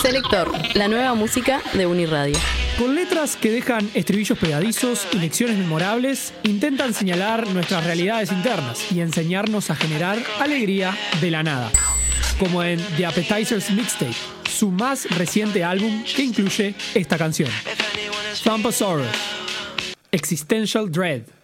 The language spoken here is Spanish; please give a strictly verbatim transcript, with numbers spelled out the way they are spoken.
Selector, la nueva música de Uniradio. Con letras que dejan estribillos pegadizos y lecciones memorables, intentan señalar nuestras realidades internas y enseñarnos a generar alegría de la nada. Como en The Appetizers Mixtape, su más reciente álbum que incluye esta canción. Thumpasaurus, Existential Dread.